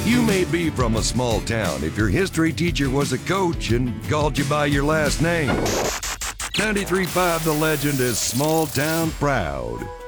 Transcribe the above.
You may be from a small town if your history teacher was a coach and called you by your last name. 93.5 The Legend is small town proud.